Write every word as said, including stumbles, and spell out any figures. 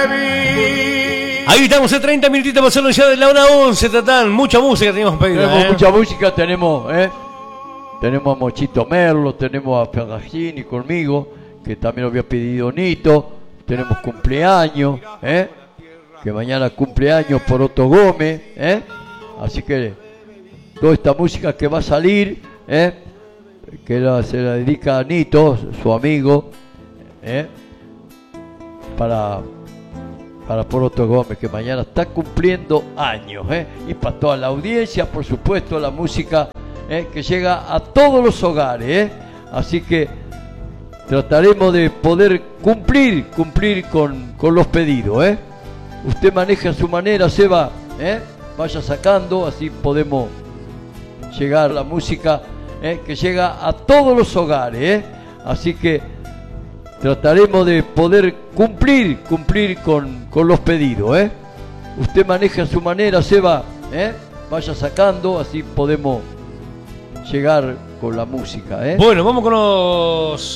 Ahí estamos en treinta minutitos pasando ya de la hora once, Tatán. Mucha música tenemos pedida. Tenemos ¿eh? mucha música, tenemos, ¿eh? Tenemos a Mochito Merlo, tenemos a Ferragini conmigo, que también lo había pedido Nito. Tenemos cumpleaños, ¿eh? Que mañana cumpleaños por Otto Gómez, ¿eh? Así que toda esta música que va a salir, ¿eh? Que la, se la dedica a Nito, su amigo, ¿eh? Para... para Poroto Gómez, que mañana está cumpliendo años, ¿eh? Y para toda la audiencia, por supuesto, la música, ¿eh? Que llega a todos los hogares, ¿eh? Así que trataremos de poder cumplir, cumplir con, con los pedidos, ¿eh? Usted maneja a su manera, Seba, ¿eh? Vaya sacando, así podemos llegar a la música, ¿eh? Que llega a todos los hogares, ¿eh? Así que trataremos de poder cumplir, cumplir con, con los pedidos, ¿eh? Usted maneja a su manera, Seba, ¿eh? Vaya sacando, así podemos llegar con la música, ¿eh? Bueno, vamos con los